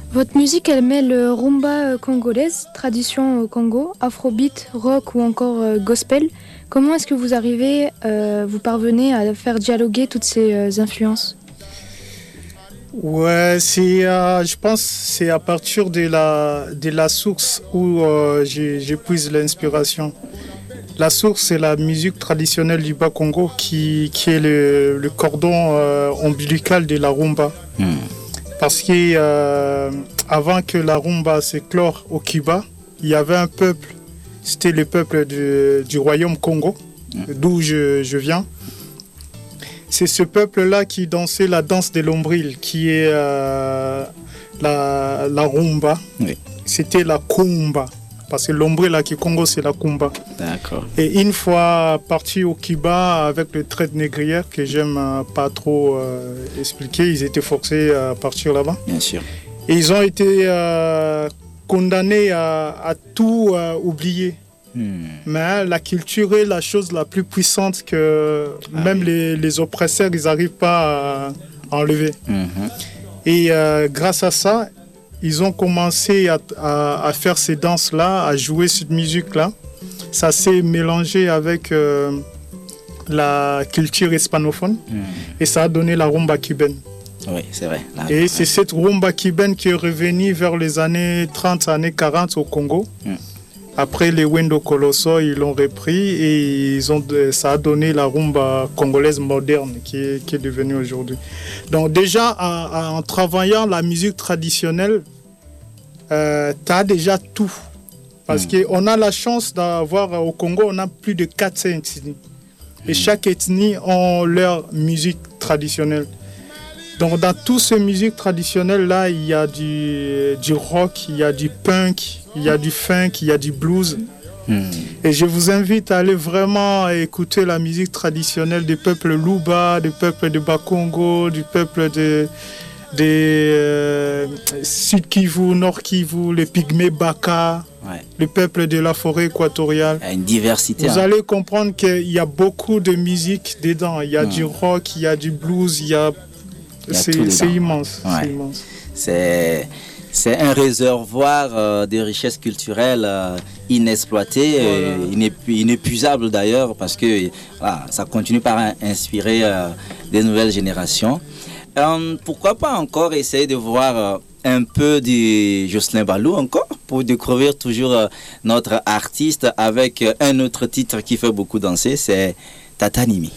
Votre musique, elle mêle rumba congolaise, tradition au Congo, afrobeat, rock ou encore gospel. Comment est-ce que vous arrivez, vous parvenez à faire dialoguer toutes ces influences? Ouais, je pense que c'est à partir de la source où j'épuise l'inspiration. La source, c'est la musique traditionnelle du Bas-Congo qui est le cordon ombilical de la rumba. Parce que avant que la rumba s'éclore au Cuba, il y avait un peuple, c'était le peuple du royaume Congo, d'où je viens. C'est ce peuple-là qui dansait la danse de l'ombril, qui est la rumba. Oui. C'était la kumba. Parce que l'ombril à Congo, c'est la kumba. D'accord. Et une fois parti au Cuba avec le trait de négrière, que j'aime pas trop expliquer, ils étaient forcés à partir là-bas. Bien sûr. Et ils ont été condamnés à tout oublier. Mais la culture est la chose la plus puissante que même les oppresseurs, ils n'arrivent pas à enlever. Et grâce à ça, ils ont commencé à faire ces danses-là, à jouer cette musique-là. Ça s'est mélangé avec la culture hispanophone et ça a donné la rumba cubaine. Oui, c'est vrai. Là, et c'est cette rumba cubaine qui est revenue vers les années 30, années 40 au Congo. Après, les Wendo Colosso, ils l'ont repris et ça a donné la rumba congolaise moderne qui est devenue aujourd'hui. Donc déjà, en travaillant la musique traditionnelle, tu as déjà tout. Parce qu'on a la chance d'avoir, au Congo, on a plus de 400 ethnies. Et chaque ethnie a leur musique traditionnelle. Donc dans toutes ces musiques traditionnelles-là, il y a du rock, il y a du punk, il y a du funk, il y a du blues. Et je vous invite à aller vraiment écouter la musique traditionnelle du peuple Luba, du peuple de Bas-Congo, du peuple de Sud Kivu, Nord Kivu, les Pygmées Baka, le peuple de la forêt équatoriale. Il y a une diversité. Vous allez comprendre qu'il y a beaucoup de musique dedans. Il y a du rock, il y a du blues, c'est immense. Ouais. C'est immense. C'est un réservoir de richesses culturelles inexploitées, inépuisable d'ailleurs, parce que ça continue par inspirer des nouvelles générations. Pourquoi pas encore essayer de voir un peu de Jocelyn Baloul encore, pour découvrir toujours notre artiste avec un autre titre qui fait beaucoup danser, c'est Tatanimi.